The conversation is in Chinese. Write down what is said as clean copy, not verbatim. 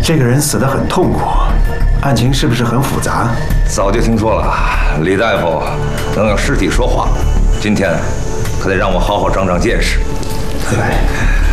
这个人死得很痛苦，案情是不是很复杂？ 早就听说了，李大夫能让尸体说话，今天可得让我好好长长见识。 对。